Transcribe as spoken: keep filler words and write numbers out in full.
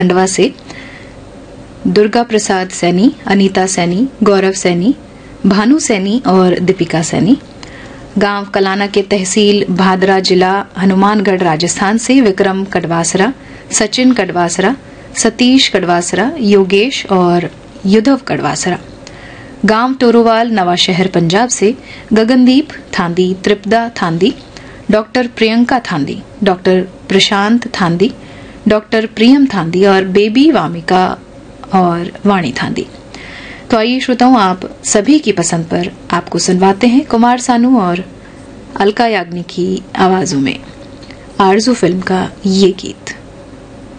खंडवा से दुर्गा प्रसाद सैनी, अनीता सैनी, गौरव सैनी, भानु सैनी और दीपिका सैनी। गांव कलाना के तहसील भादरा, जिला हनुमानगढ़, राजस्थान से विक्रम कड़वासरा, सचिन कड़वासरा, सतीश कड़वासरा, योगेश और युद्धव कड़वासरा। गांव टोरोवाल, नवा शहर, पंजाब से गगनदीप थांदी, त्रिपदा थांदी, डॉक्टर प्रियंका थांदी, डॉक्टर प्रशांत थांदी, डॉक्टर प्रियम थांदी और बेबी वामिका और वाणी थांदी। तो आइए श्रोताओं, आप सभी की पसंद पर आपको सुनवाते हैं कुमार सानू और अलका याग्निक की आवाजों में आरजू फिल्म का ये गीत।